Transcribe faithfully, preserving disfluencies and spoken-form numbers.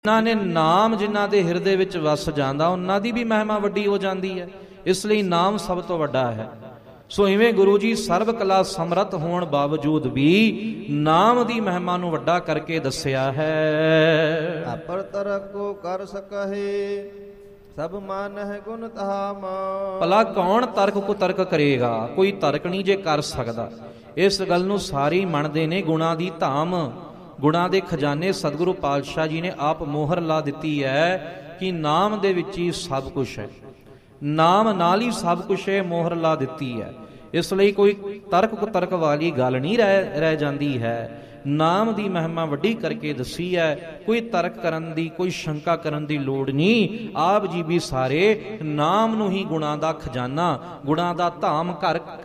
ਜਿਨ੍ਹਾਂ ਨੇ ਨਾਮ ਜਿਨ੍ਹਾਂ ਦੇ ਹਿਰਦੇ ਵਿੱਚ ਵਸ ਜਾਂਦਾ ਉਹਨਾਂ ਦੀ ਵੀ ਮਹਿਮਾ ਵੱਡੀ ਹੋ ਜਾਂਦੀ ਹੈ। ਇਸ ਲਈ ਨਾਮ ਸਭ ਤੋਂ ਵੱਡਾ ਹੈ। ਸੋ ਇਵੇਂ ਗੁਰੂ ਜੀ ਸਰਬ ਕਲਾ ਸਮਰੱਥ ਹੋਣ ਬਾਵਜੂਦ ਵੀ ਨਾਮ ਦੀ ਮਹਿਮਾ ਨੂੰ ਵੱਡਾ ਕਰਕੇ ਦੱਸਿਆ ਹੈ। ਆਪਰ ਤਰਕ ਕੋ ਕਰ ਸਕਹਿ ਸਭ ਮਨ ਹੈ ਗੁਣ ਤਹਾ ਮਾਨ। ਭਲਾ ਕੌਣ ਤਰਕ ਕੋ ਤਰਕ ਕਰੇਗਾ? ਕੋਈ ਤਰਕ ਨਹੀਂ ਜੇ ਕਰ ਸਕਦਾ। ਇਸ ਗੱਲ ਨੂੰ ਸਾਰੇ ਹੀ ਮੰਨਦੇ ਨੇ। ਗੁਣਾ ਦੀ ਧਾਮ, ਗੁਣਾ ਦੇ ਖਜ਼ਾਨੇ ਸਤਿਗੁਰੂ ਪਾਤਸ਼ਾਹ ਜੀ ਨੇ ਆਪ ਮੋਹਰ ਲਾ ਦਿੱਤੀ ਹੈ ਕਿ ਨਾਮ ਦੇ ਵਿੱਚ ਹੀ ਸਭ ਕੁਛ ਹੈ। ਨਾਮ ਨਾਲ ਹੀ ਸਭ ਕੁਛ ਹੈ, ਮੋਹਰ ਲਾ ਦਿੱਤੀ ਹੈ। ਇਸ ਲਈ ਕੋਈ ਤਰਕ ਕੁਤਰਕ ਵਾਲੀ ਗੱਲ ਨਹੀਂ ਰਹਿ ਰਹਿ ਜਾਂਦੀ ਹੈ। ਨਾਮ ਦੀ ਮਹਿਮਾ ਵੱਡੀ ਕਰਕੇ ਦੱਸੀ ਹੈ। ਕੋਈ ਤਰਕ ਕਰਨ ਦੀ, ਕੋਈ ਸ਼ੰਕਾ ਕਰਨ ਦੀ ਲੋੜ ਨਹੀਂ। ਆਪ ਜੀ ਵੀ ਸਾਰੇ ਨਾਮ ਨੂੰ ਹੀ ਗੁਣਾ ਦਾ ਖਜ਼ਾਨਾ, ਗੁਣਾ ਦਾ ਧਾਮ ਘਰ